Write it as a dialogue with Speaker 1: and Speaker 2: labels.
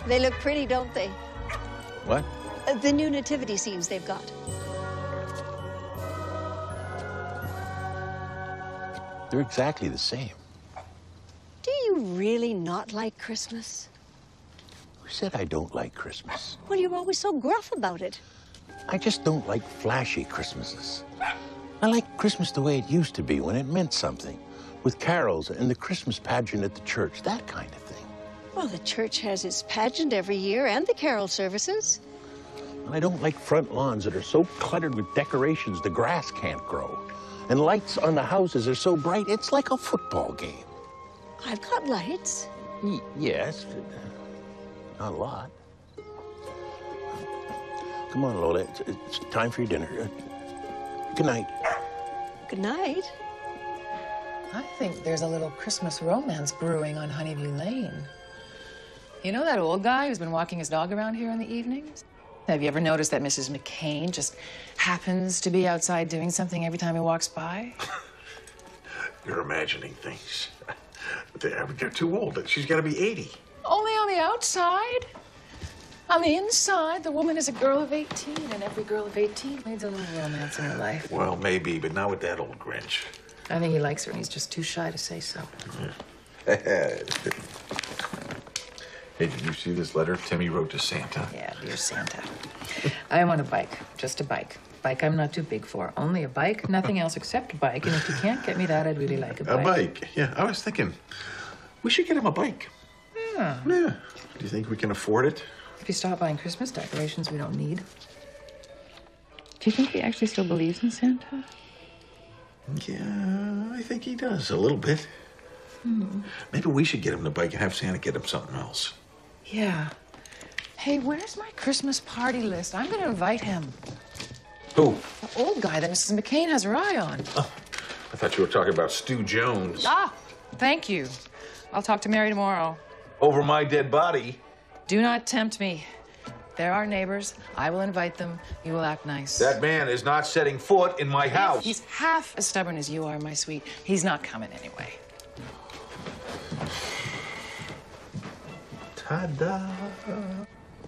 Speaker 1: They look pretty, don't they?
Speaker 2: What?
Speaker 1: The new nativity scenes they've got.
Speaker 2: They're exactly the same.
Speaker 1: Do you really not like Christmas?
Speaker 2: Who said I don't like Christmas?
Speaker 1: Well, you're always so gruff about it.
Speaker 2: I just don't like flashy Christmases. I like Christmas the way it used to be, when it meant something, with carols and the Christmas pageant at the church, that kind of thing.
Speaker 1: Well, the church has its pageant every year and the carol services.
Speaker 2: I don't like front lawns that are so cluttered with decorations the grass can't grow. And lights on the houses are so bright, it's like a football game.
Speaker 1: I've got lights.
Speaker 2: Yes, but not a lot. Come on, Lola, it's time for your dinner. Good night.
Speaker 1: Good night.
Speaker 3: I think there's a little Christmas romance brewing on Honeyview Lane. You know that old guy who's been walking his dog around here in the evenings? Have you ever noticed that Mrs. McCain just happens to be outside doing something every time he walks by?
Speaker 4: You're imagining things. They're too old. She's got to be 80.
Speaker 3: Only on the outside. On the inside, the woman is a girl of 18, and every girl of 18 needs a little romance in her life.
Speaker 4: Well, maybe, but not with that old Grinch.
Speaker 3: I think he likes her, and he's just too shy to say so.
Speaker 4: Hey, did you see this letter Timmy wrote to Santa?
Speaker 3: Yeah, dear Santa. I want a bike, just a bike. Bike I'm not too big for. Only a bike, nothing else except a bike. And if you can't get me that, I'd really like a bike.
Speaker 4: A bike? Yeah, I was thinking we should get him a bike.
Speaker 3: Yeah.
Speaker 4: Yeah. Do you think we can afford it?
Speaker 3: If you stop buying Christmas decorations we don't need. Do you think he actually still believes in Santa?
Speaker 4: Yeah, I think he does, a little bit. Maybe we should get him the bike and have Santa get him something else.
Speaker 3: Yeah. Hey, where's my Christmas party list? I'm going to invite him.
Speaker 4: Who?
Speaker 3: The old guy that Mrs. McCain has her eye on.
Speaker 4: Oh, I thought you were talking about Stu Jones.
Speaker 3: Ah, thank you. I'll talk to Mary tomorrow.
Speaker 4: Over my dead body.
Speaker 3: Do not tempt me. They're our neighbors. I will invite them. You will act nice.
Speaker 4: That man is not setting foot in my house.
Speaker 3: He's half as stubborn as you are, my sweet. He's not coming anyway.
Speaker 4: Ta-da.